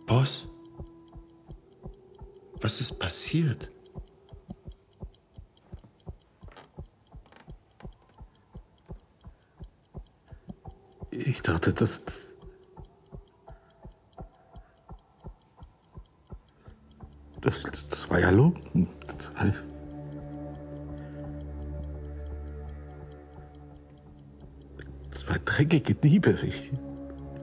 Boss? Was ist passiert? Ich dachte, das war ja Lumpen. Das war dreckige Diebe.